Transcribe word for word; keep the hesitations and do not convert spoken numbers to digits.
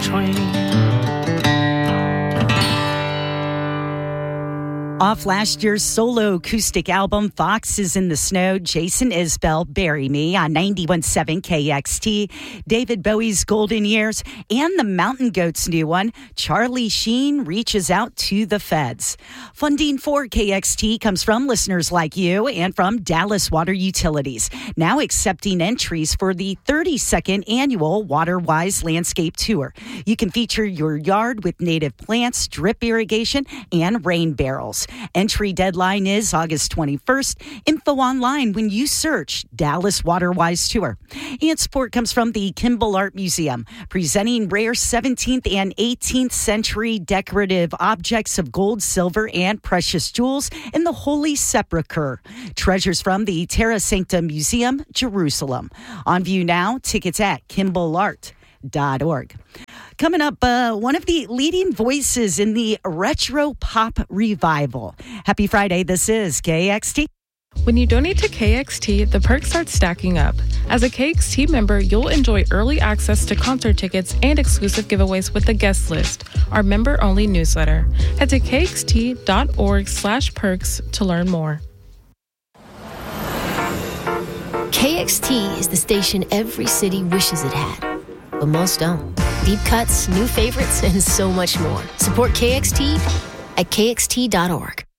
between. Off last year's solo acoustic album, Fox is in the Snow, Jason Isbell, Bury Me on ninety-one point seven K X T, David Bowie's Golden Years, and the Mountain Goats' new one, Charlie Sheen Reaches Out to the Feds. Funding for K X T comes from listeners like you and from Dallas Water Utilities, now accepting entries for the thirty-second annual WaterWise Landscape Tour. You can feature your yard with native plants, drip irrigation, and rain barrels. Entry deadline is August twenty-first. Info online when you search Dallas WaterWise Tour. And support comes from the Kimball Art Museum, presenting rare seventeenth and eighteenth century decorative objects of gold, silver, and precious jewels in the Holy Sepulchre. Treasures from the Terra Sancta Museum, Jerusalem. On view now, tickets at kimball art dot org. Coming up, uh, one of the leading voices in the retro pop revival. Happy Friday. This is K X T. When you donate to K X T, the perks start stacking up. As a K X T member, you'll enjoy early access to concert tickets and exclusive giveaways with the guest list, our member-only newsletter. Head to kxt.org slash perks to learn more. K X T is the station every city wishes it had, but most don't. Deep cuts, new favorites, and so much more. Support K X T at k x t dot org.